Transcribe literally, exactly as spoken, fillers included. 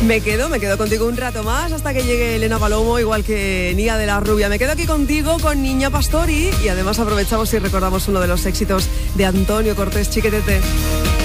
Me quedo, me quedo contigo un rato más hasta que llegue Elena Palomo, igual que Nia de la Rubia. Me quedo aquí contigo con Niña Pastori y además aprovechamos y recordamos uno de los éxitos de Antonio Cortés, Chiquetete.